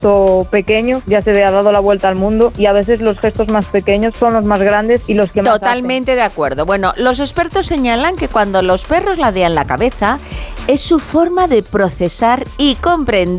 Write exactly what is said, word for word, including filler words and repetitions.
gesto pequeño ya se le ha dado la vuelta al mundo, y a veces los gestos más pequeños son los más grandes y los que más Totalmente hacen. de acuerdo. Bueno, los expertos señalan que cuando los perros ladean la cabeza es su forma de procesar y comprender